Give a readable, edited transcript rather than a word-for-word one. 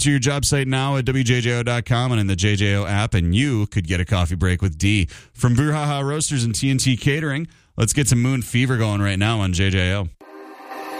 to your job site now at WJJO.com and in the JJO app, and you could get a coffee break with D. From Brouhaha Roasters and TNT Catering, let's get some Moon Fever going right now on JJO.